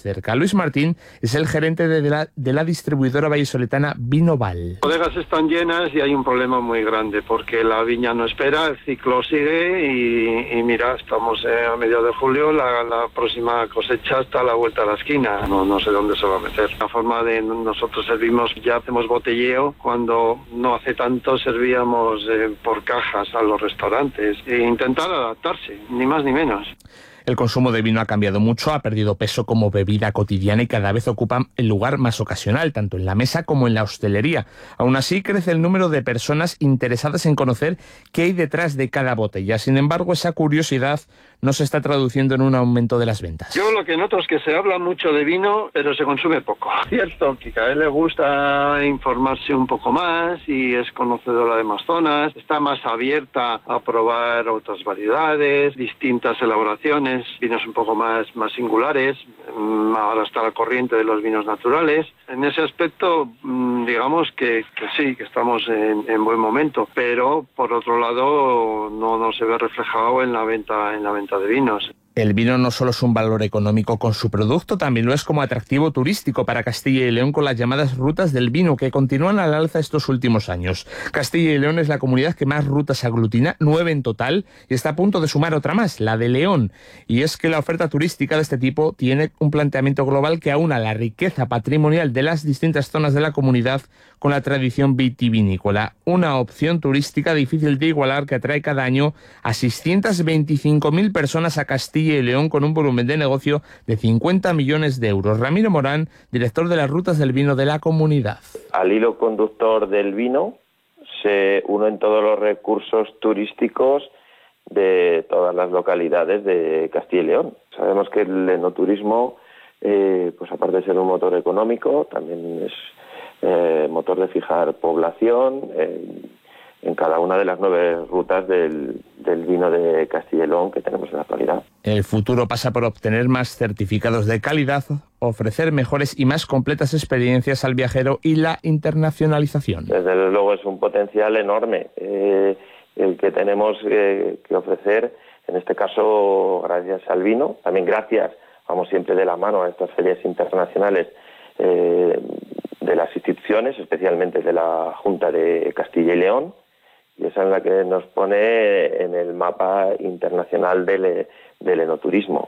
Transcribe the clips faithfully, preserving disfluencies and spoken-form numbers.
cerca. Luis Martín es el gerente de la, de la distribuidora vallisoletana Vinoval. Las bodegas están llenas y hay un problema muy grande porque la viña no espera, el ciclo sigue y, y mira, estamos eh, a mediados de julio, la, la próxima cosecha está a la vuelta de la esquina, no, no sé dónde se va a meter. La forma de nosotros servimos, ya hacemos botelleo, cuando no hace tanto servíamos eh, por cajas a los restaurantes e intentar adaptarse, ni más ni menos. El consumo de vino ha cambiado mucho, ha perdido peso como bebida cotidiana y cada vez ocupa el lugar más ocasional, tanto en la mesa como en la hostelería. Aún así, crece el número de personas interesadas en conocer qué hay detrás de cada botella. Sin embargo, esa curiosidad no se está traduciendo en un aumento de las ventas. Yo lo que noto es que se habla mucho de vino, pero se consume poco. Cierto que a él le gusta informarse un poco más y es conocedora de más zonas, está más abierta a probar otras variedades, distintas elaboraciones, vinos un poco más, más singulares, ahora está al corriente de los vinos naturales. En ese aspecto, digamos que, que sí, que estamos en, en buen momento, pero por otro lado no, no se ve reflejado en la venta, en la venta de vinos. El vino no solo es un valor económico con su producto, también lo es como atractivo turístico para Castilla y León con las llamadas rutas del vino, que continúan al alza estos últimos años. Castilla y León es la comunidad que más rutas aglutina, nueve en total, y está a punto de sumar otra más, la de León. Y es que la oferta turística de este tipo tiene un planteamiento global que aúna la riqueza patrimonial de las distintas zonas de la comunidad con la tradición vitivinícola. Una opción turística difícil de igualar que atrae cada año a seiscientas veinticinco mil personas a Castilla y León con un volumen de negocio de cincuenta millones de euros. Ramiro Morán, director de las rutas del vino de la comunidad. Al hilo conductor del vino se unen todos los recursos turísticos de todas las localidades de Castilla y León. Sabemos que el enoturismo, eh, pues aparte de ser un motor económico, también es eh, motor de fijar población eh, en cada una de las nueve rutas del, del vino de Castilla y León que tenemos en la actualidad. El futuro pasa por obtener más certificados de calidad, ofrecer mejores y más completas experiencias al viajero y la internacionalización. Desde luego es un potencial enorme eh, el que tenemos eh, que ofrecer, en este caso gracias al vino, también gracias, vamos siempre de la mano a estas ferias internacionales eh, de las instituciones, especialmente de la Junta de Castilla y León, y esa es la que nos pone en el mapa internacional del, del enoturismo.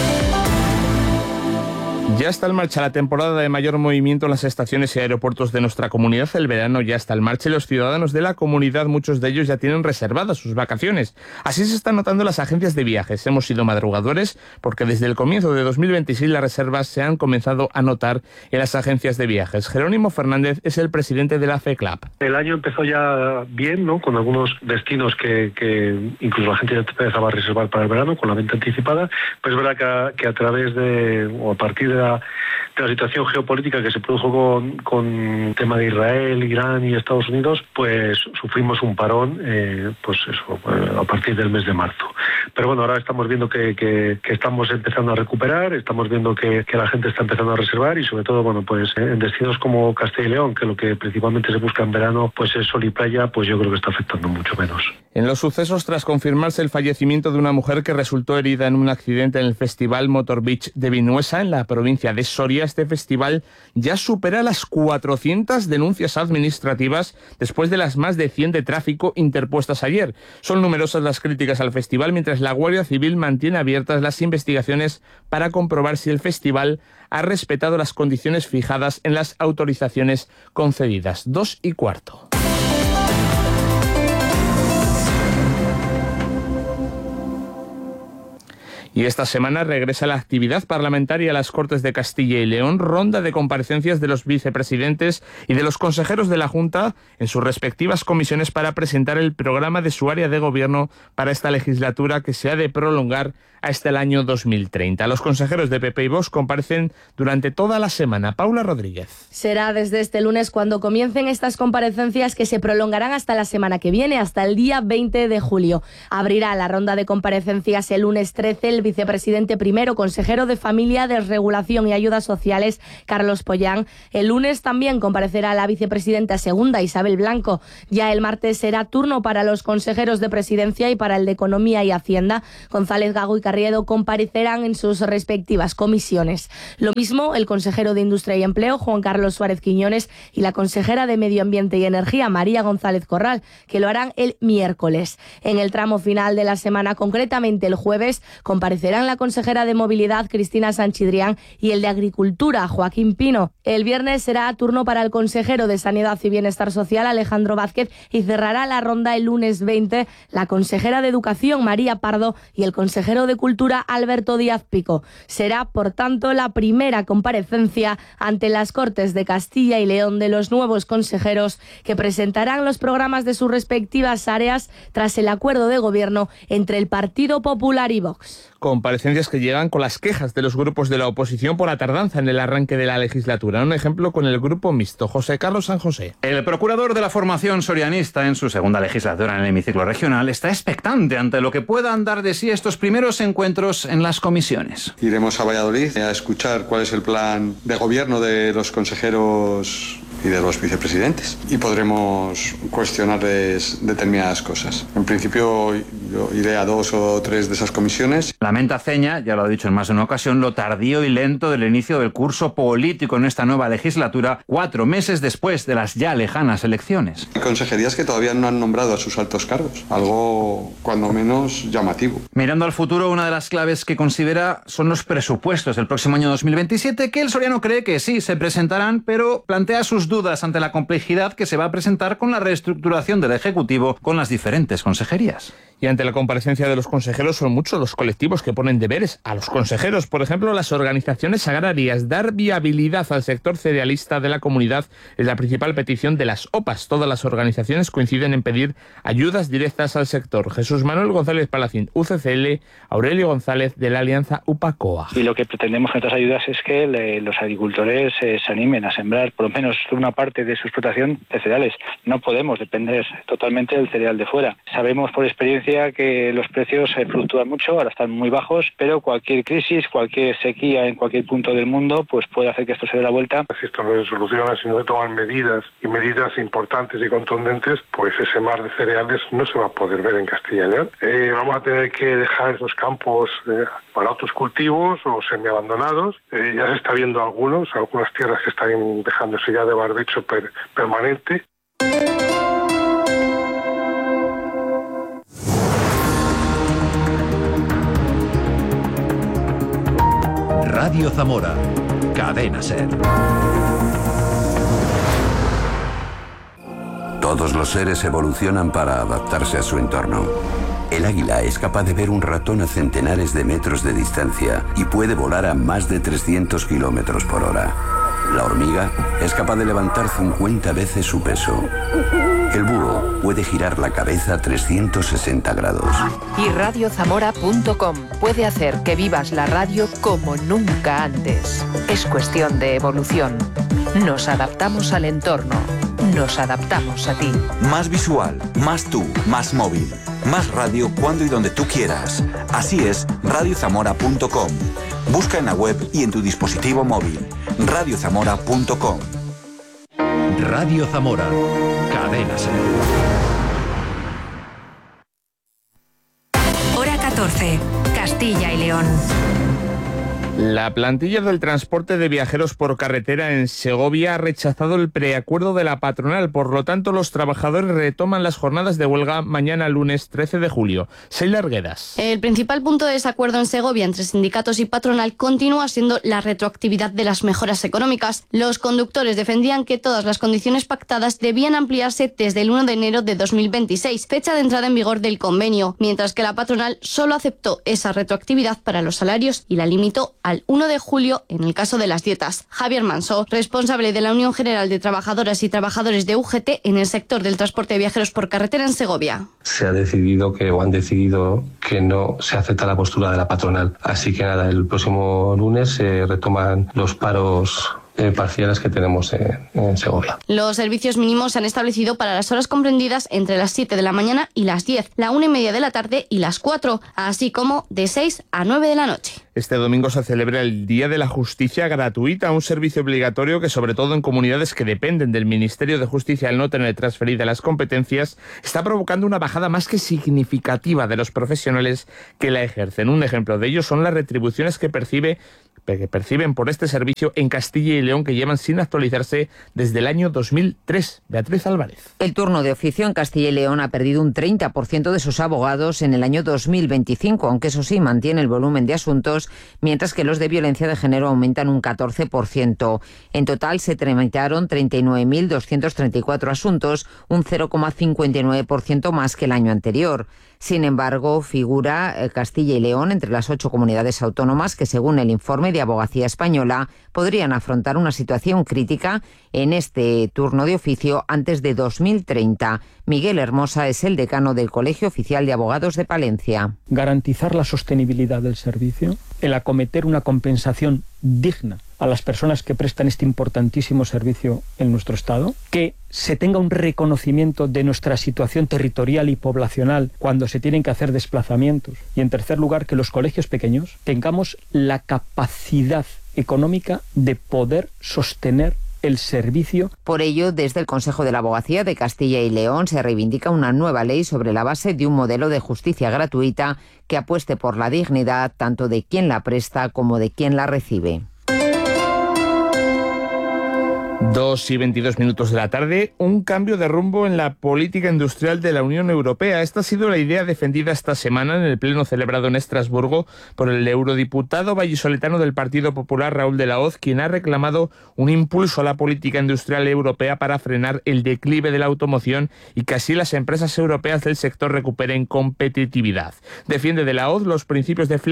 Ya está en marcha la temporada de mayor movimiento en las estaciones y aeropuertos de nuestra comunidad. El verano ya está en marcha y los ciudadanos de la comunidad, muchos de ellos ya tienen reservadas sus vacaciones. Así se están notando las agencias de viajes. Hemos sido madrugadores porque desde el comienzo de dos mil veintiséis las reservas se han comenzado a notar en las agencias de viajes. Jerónimo Fernández es el presidente de la FECLAP. El año empezó ya bien, ¿no? Con algunos destinos que, que incluso la gente ya empezaba a reservar para el verano con la venta anticipada, pero es verdad que a, que a través de, o a partir de la, de la situación geopolítica que se produjo con, con el tema de Israel, Irán y Estados Unidos, pues sufrimos un parón, eh, pues eso, a partir del mes de marzo. Pero bueno, ahora estamos viendo que, que, que estamos empezando a recuperar, estamos viendo que, que la gente está empezando a reservar y sobre todo, bueno, pues en destinos como Castilla y León, que lo que principalmente se busca en verano, pues es sol y playa, pues yo creo que está afectando mucho menos. En los sucesos, tras confirmarse el fallecimiento de una mujer que resultó herida en un accidente en el Festival Motor Beach de Vinuesa, en la provincia de Soria, este festival ya supera las cuatrocientas denuncias administrativas después de las más de cien de tráfico interpuestas ayer. Son numerosas las críticas al festival, mientras la Guardia Civil mantiene abiertas las investigaciones para comprobar si el festival ha respetado las condiciones fijadas en las autorizaciones concedidas. Dos y cuarto. Y esta semana regresa la actividad parlamentaria a las Cortes de Castilla y León, ronda de comparecencias de los vicepresidentes y de los consejeros de la Junta en sus respectivas comisiones para presentar el programa de su área de gobierno para esta legislatura que se ha de prolongar hasta el año dos mil treinta. Los consejeros de P P y Vox comparecen durante toda la semana. Paula Rodríguez. Será desde este lunes cuando comiencen estas comparecencias que se prolongarán hasta la semana que viene, hasta el día veinte de julio. Abrirá la ronda de comparecencias el lunes trece el vicepresidente primero, consejero de Familia, Desregulación y Ayudas Sociales, Carlos Pollán. El lunes también comparecerá la vicepresidenta segunda, Isabel Blanco. Ya el martes será turno para los consejeros de Presidencia y para el de Economía y Hacienda, González Gago y Carlos Barriedo comparecerán en sus respectivas comisiones. Lo mismo el consejero de Industria y Empleo, Juan Carlos Suárez Quiñones, y la consejera de Medio Ambiente y Energía, María González Corral, que lo harán el miércoles. En el tramo final de la semana, concretamente el jueves, comparecerán la consejera de Movilidad, Cristina Sanchidrián, y el de Agricultura, Joaquín Pino. El viernes será turno para el consejero de Sanidad y Bienestar Social, Alejandro Vázquez, y cerrará la ronda el lunes veinte la consejera de Educación, María Pardo, y el consejero de Cultura, Alberto Díaz Pico. Será, por tanto, la primera comparecencia ante las Cortes de Castilla y León de los nuevos consejeros, que presentarán los programas de sus respectivas áreas tras el acuerdo de gobierno entre el Partido Popular y Vox. Comparecencias que llegan con las quejas de los grupos de la oposición por la tardanza en el arranque de la legislatura. Un ejemplo con el grupo mixto. José Carlos San José. El procurador de la formación sorianista en su segunda legislatura en el hemiciclo regional está expectante ante lo que puedan dar de sí estos primeros encuentros en las comisiones. Iremos a Valladolid a escuchar cuál es el plan de gobierno de los consejeros y de los vicepresidentes, y podremos cuestionarles determinadas cosas. En principio yo iré a dos o tres de esas comisiones. Lamenta Ceña, ya lo ha dicho en más de una ocasión, lo tardío y lento del inicio del curso político en esta nueva legislatura, cuatro meses después de las ya lejanas elecciones. Hay consejerías que todavía no han nombrado a sus altos cargos, algo cuando menos llamativo. Mirando al futuro, una de las claves que considera son los presupuestos del próximo año dos mil veintisiete, que el soriano cree que sí se presentarán, pero plantea sus dudas ante la complejidad que se va a presentar con la reestructuración del Ejecutivo con las diferentes consejerías. Y ante la comparecencia de los consejeros son muchos los colectivos que ponen deberes a los consejeros. Por ejemplo, las organizaciones agrarias. Dar viabilidad al sector cerealista de la comunidad es la principal petición de las O P As. Todas las organizaciones coinciden en pedir ayudas directas al sector. Jesús Manuel González Palacín, U C C L, Aurelio González, de la Alianza UPA-COA. Y lo que pretendemos con estas ayudas es que le, los agricultores eh, se animen a sembrar por lo menos una parte de su explotación de cereales. No podemos depender totalmente del cereal de fuera. Sabemos por experiencia que los precios eh, fluctúan mucho, ahora están muy bajos, pero cualquier crisis, cualquier sequía en cualquier punto del mundo, pues puede hacer que esto se dé la vuelta. Si esto no se soluciona, si no se toman medidas y medidas importantes y contundentes, pues ese mar de cereales no se va a poder ver en Castilla y León. Eh, vamos a tener que dejar esos campos eh, para otros cultivos o semiabandonados. Eh, ya se está viendo algunos, algunas tierras que están dejándose ya de barbecho per, permanente. Radio Zamora, Cadena Ser. Todos los seres evolucionan para adaptarse a su entorno. El águila es capaz de ver un ratón a centenares de metros de distancia y puede volar a más de trescientos kilómetros por hora. La hormiga es capaz de levantar cincuenta veces su peso. El búho puede girar la cabeza trescientos sesenta grados. Y radio zamora punto com puede hacer que vivas la radio como nunca antes. Es cuestión de evolución. Nos adaptamos al entorno. Nos adaptamos a ti. Más visual, más tú, más móvil. Más radio cuando y donde tú quieras. Así es radio zamora punto com. Busca en la web y en tu dispositivo móvil. radio zamora punto com. Radio Zamora, Cadena Ser. Hora catorce, Castilla y León. La plantilla del transporte de viajeros por carretera en Segovia ha rechazado el preacuerdo de la patronal. Por lo tanto, los trabajadores retoman las jornadas de huelga mañana lunes trece de julio. Sheila Arguedas. El principal punto de desacuerdo en Segovia entre sindicatos y patronal continúa siendo la retroactividad de las mejoras económicas. Los conductores defendían que todas las condiciones pactadas debían ampliarse desde el uno de enero de dos mil veintiséis, fecha de entrada en vigor del convenio, mientras que la patronal solo aceptó esa retroactividad para los salarios y la limitó al uno de julio en el caso de las dietas. Javier Manso, responsable de la Unión General de Trabajadoras y Trabajadores de U G T en el sector del transporte de viajeros por carretera en Segovia. Se ha decidido que o han decidido que no se acepta la postura de la patronal. Así que nada, el próximo lunes se retoman los paros eh, parciales que tenemos en, en Segovia. Los servicios mínimos se han establecido para las horas comprendidas entre las siete de la mañana y las diez, la una y media de la tarde y las cuatro, así como de seis a nueve de la noche. Este domingo se celebra el Día de la Justicia Gratuita, un servicio obligatorio que, sobre todo en comunidades que dependen del Ministerio de Justicia al no tener transferidas las competencias, está provocando una bajada más que significativa de los profesionales que la ejercen. Un ejemplo de ello son las retribuciones que percibe que perciben por este servicio en Castilla y León, que llevan sin actualizarse desde el año dos mil tres. Beatriz Álvarez. El turno de oficio en Castilla y León ha perdido un treinta por ciento de sus abogados en el año dos mil veinticinco, aunque eso sí mantiene el volumen de asuntos, mientras que los de violencia de género aumentan un catorce por ciento. En total se tramitaron treinta y nueve mil doscientos treinta y cuatro asuntos, un cero coma cincuenta y nueve por ciento más que el año anterior. Sin embargo, figura Castilla y León entre las ocho comunidades autónomas que, según el informe de Abogacía Española, podrían afrontar una situación crítica en este turno de oficio antes de dos mil treinta. Miguel Hermosa es el decano del Colegio Oficial de Abogados de Palencia. Garantizar la sostenibilidad del servicio, el acometer una compensación digna a las personas que prestan este importantísimo servicio en nuestro Estado, que se tenga un reconocimiento de nuestra situación territorial y poblacional cuando se tienen que hacer desplazamientos, y en tercer lugar, que los colegios pequeños tengamos la capacidad económica de poder sostener el servicio. Por ello, desde el Consejo de la Abogacía de Castilla y León se reivindica una nueva ley sobre la base de un modelo de justicia gratuita que apueste por la dignidad tanto de quien la presta como de quien la recibe. Dos y veintidós minutos de la tarde, un cambio de rumbo en la política industrial de la Unión Europea. Esta ha sido la idea defendida esta semana en el pleno celebrado en Estrasburgo por el eurodiputado vallisoletano del Partido Popular, Raúl de la Hoz, quien ha reclamado un impulso a la política industrial europea para frenar el declive de la automoción y que así las empresas europeas del sector recuperen competitividad. Defiende de la Hoz los principios de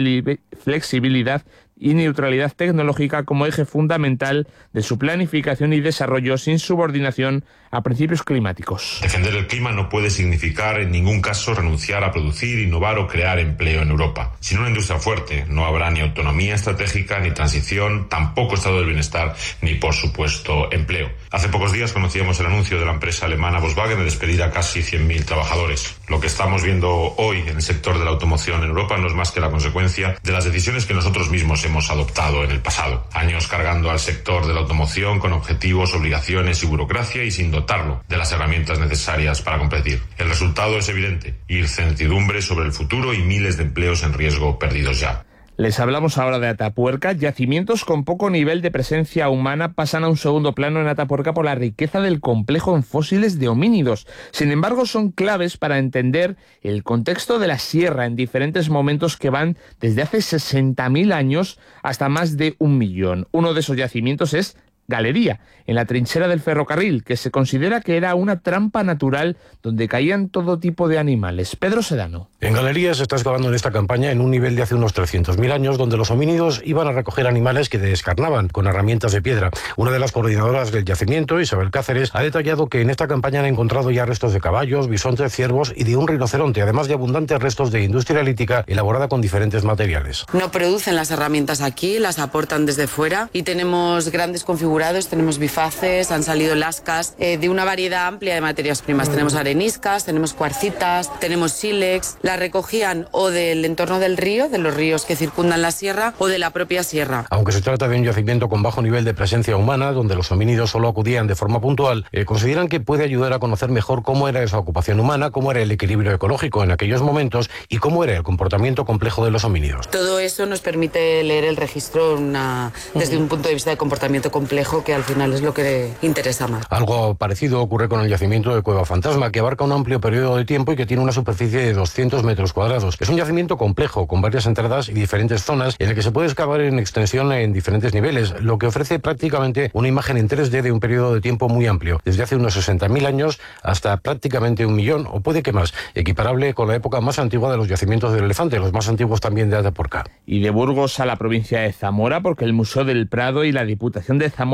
flexibilidad y neutralidad tecnológica como eje fundamental de su planificación y desarrollo, sin subordinación a principios climáticos. Defender el clima no puede significar en ningún caso renunciar a producir, innovar o crear empleo en Europa. Sin una industria fuerte no habrá ni autonomía estratégica, ni transición, tampoco estado del bienestar, ni por supuesto empleo. Hace pocos días conocíamos el anuncio de la empresa alemana Volkswagen de despedir a casi cien mil trabajadores. Lo que estamos viendo hoy en el sector de la automoción en Europa no es más que la consecuencia de las decisiones que nosotros mismos hemos adoptado en el pasado. Años cargando al sector de la automoción con objetivos, obligaciones y burocracia y sin dotarlo de las herramientas necesarias para competir. El resultado es evidente: incertidumbre sobre el futuro y miles de empleos en riesgo perdidos ya. Les hablamos ahora de Atapuerca. Yacimientos con poco nivel de presencia humana pasan a un segundo plano en Atapuerca por la riqueza del complejo en fósiles de homínidos. Sin embargo, son claves para entender el contexto de la sierra en diferentes momentos que van desde hace sesenta mil años hasta más de un millón. Uno de esos yacimientos es Galería, en la trinchera del ferrocarril, que se considera que era una trampa natural donde caían todo tipo de animales. Pedro Sedano. En Galería se está excavando en esta campaña en un nivel de hace unos trescientos mil años, donde los homínidos iban a recoger animales que descarnaban con herramientas de piedra. Una de las coordinadoras del yacimiento, Isabel Cáceres, ha detallado que en esta campaña han encontrado ya restos de caballos, bisontes, ciervos y de un rinoceronte, además de abundantes restos de industria lítica elaborada con diferentes materiales. No producen las herramientas aquí, las aportan desde fuera y tenemos grandes configuraciones. Tenemos bifaces, han salido lascas, eh, de una variedad amplia de materias primas. Tenemos areniscas, tenemos cuarcitas, tenemos sílex. Las recogían o del entorno del río, de los ríos que circundan la sierra, o de la propia sierra. Aunque se trata de un yacimiento con bajo nivel de presencia humana, donde los homínidos solo acudían de forma puntual, eh, consideran que puede ayudar a conocer mejor cómo era esa ocupación humana, cómo era el equilibrio ecológico en aquellos momentos y cómo era el comportamiento complejo de los homínidos. Todo eso nos permite leer el registro una, desde un punto de vista de comportamiento complejo, que al final es lo que interesa más. Algo parecido ocurre con el yacimiento de Cueva Fantasma, que abarca un amplio periodo de tiempo y que tiene una superficie de doscientos metros cuadrados. Es un yacimiento complejo, con varias entradas y diferentes zonas, en el que se puede excavar en extensión en diferentes niveles, lo que ofrece prácticamente una imagen en tres D de un periodo de tiempo muy amplio, desde hace unos sesenta mil años hasta prácticamente un millón, o puede que más, equiparable con la época más antigua de los yacimientos del Elefante, los más antiguos también de Atapuerca. Y de Burgos a la provincia de Zamora, porque el Museo del Prado y la Diputación de Zamora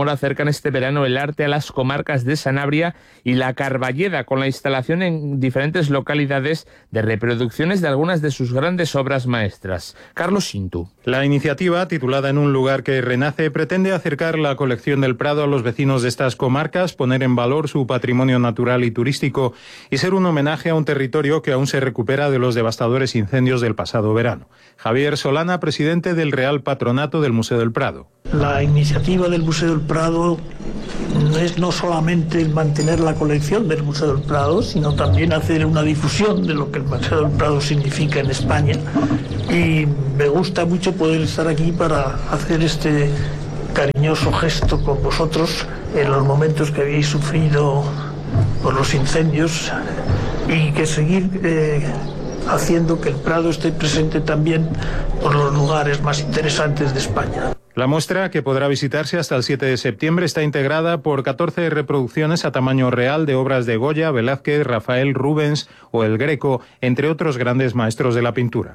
Zamora acercan este verano el arte a las comarcas de Sanabria y la Carballeda, con la instalación en diferentes localidades de reproducciones de algunas de sus grandes obras maestras. Carlos Sintu. La iniciativa, titulada En un lugar que renace, pretende acercar la colección del Prado a los vecinos de estas comarcas, poner en valor su patrimonio natural y turístico y ser un homenaje a un territorio que aún se recupera de los devastadores incendios del pasado verano. Javier Solana, presidente del Real Patronato del Museo del Prado. La iniciativa del Museo del Prado es no solamente mantener la colección del Museo del Prado, sino también hacer una difusión de lo que el Museo del Prado significa en España. Y me gusta mucho poder estar aquí para hacer este cariñoso gesto con vosotros en los momentos que habéis sufrido por los incendios y que seguir eh, haciendo que el Prado esté presente también por los lugares más interesantes de España. La muestra, que podrá visitarse hasta el siete de septiembre, está integrada por catorce reproducciones a tamaño real de obras de Goya, Velázquez, Rafael, Rubens o El Greco, entre otros grandes maestros de la pintura.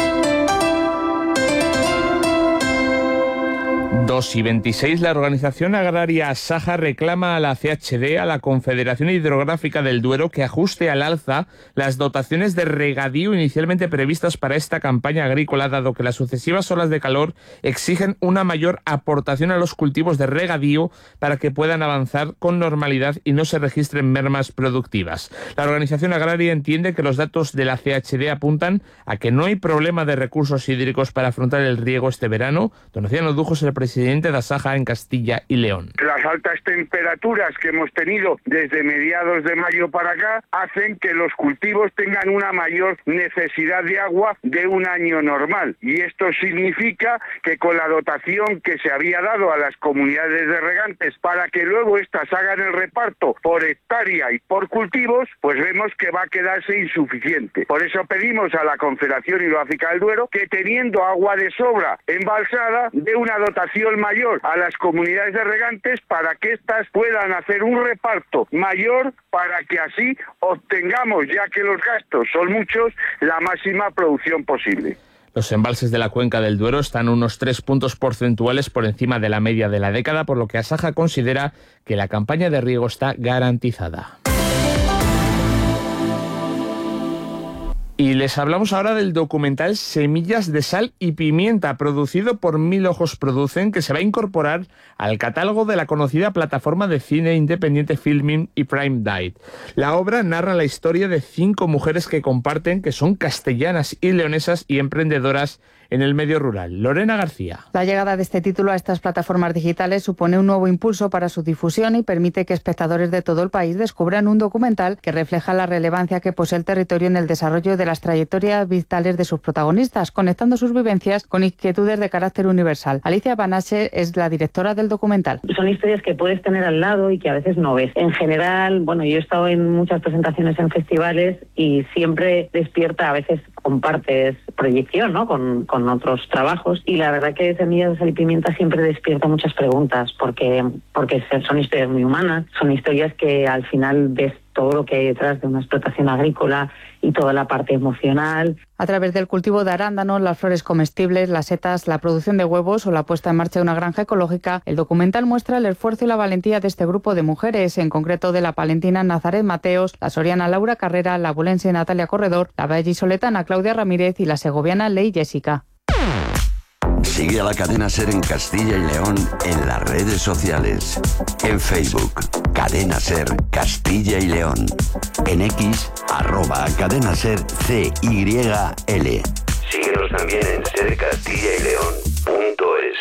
dos y veintiséis, la organización agraria Asaja reclama a la C H D, a la Confederación Hidrográfica del Duero, que ajuste al alza las dotaciones de regadío inicialmente previstas para esta campaña agrícola, dado que las sucesivas olas de calor exigen una mayor aportación a los cultivos de regadío para que puedan avanzar con normalidad y no se registren mermas productivas. La organización agraria entiende que los datos de la C H D apuntan a que no hay problema de recursos hídricos para afrontar el riego este verano. Donaciano Dujos, el presidente de Asaja en Castilla y León. Las altas temperaturas que hemos tenido desde mediados de mayo para acá hacen que los cultivos tengan una mayor necesidad de agua de un año normal, y esto significa que con la dotación que se había dado a las comunidades de regantes para que luego éstas hagan el reparto por hectárea y por cultivos, pues vemos que va a quedarse insuficiente. Por eso pedimos a la Confederación Hidrográfica del Duero que, teniendo agua de sobra embalsada, dé una dotación mayor a las comunidades de regantes para que éstas puedan hacer un reparto mayor, para que así obtengamos, ya que los gastos son muchos, la máxima producción posible. Los embalses de la cuenca del Duero están unos tres puntos porcentuales por encima de la media de la década, por lo que Asaja considera que la campaña de riego está garantizada. Y les hablamos ahora del documental Semillas de Sal y Pimienta, producido por Mil Ojos Producen, que se va a incorporar al catálogo de la conocida plataforma de cine independiente Filmin y Prime Date. La obra narra la historia de cinco mujeres que comparten, que son castellanas y leonesas y emprendedoras en el medio rural. Lorena García. La llegada de este título a estas plataformas digitales supone un nuevo impulso para su difusión y permite que espectadores de todo el país descubran un documental que refleja la relevancia que posee el territorio en el desarrollo de las trayectorias vitales de sus protagonistas, conectando sus vivencias con inquietudes de carácter universal. Alicia Panache es la directora del documental. Son historias que puedes tener al lado y que a veces no ves. En general, bueno, yo he estado en muchas presentaciones en festivales y siempre despierta, a veces compartes proyección, ¿no?, con, con otros trabajos, y la verdad que Semillas de Sal y Pimienta siempre despierta muchas preguntas, porque, porque son historias muy humanas, son historias que al final ves todo lo que hay detrás de una explotación agrícola y toda la parte emocional. A través del cultivo de arándanos, las flores comestibles, las setas, la producción de huevos o la puesta en marcha de una granja ecológica, el documental muestra el esfuerzo y la valentía de este grupo de mujeres, en concreto de la palentina Nazaret Mateos, la soriana Laura Carrera, la abulense Natalia Corredor, la vallisoletana Claudia Ramírez y la segoviana Ley Jessica. Sigue a la cadena SER en Castilla y León en las redes sociales. En Facebook, Cadena SER Castilla y León. En X, arroba Cadena SER C Y L. Síguenos también en ser castilla y león punto es.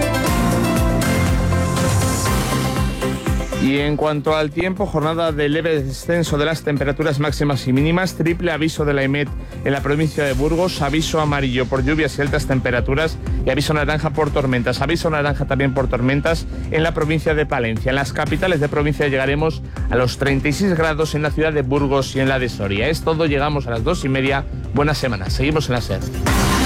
Y en cuanto al tiempo, jornada de leve descenso de las temperaturas máximas y mínimas, triple aviso de la EMET en la provincia de Burgos, aviso amarillo por lluvias y altas temperaturas y aviso naranja por tormentas. Aviso naranja también por tormentas en la provincia de Palencia. En las capitales de provincia llegaremos a los treinta y seis grados en la ciudad de Burgos y en la de Soria. Es todo, llegamos a las dos y media. Buena semana. Seguimos en la SER.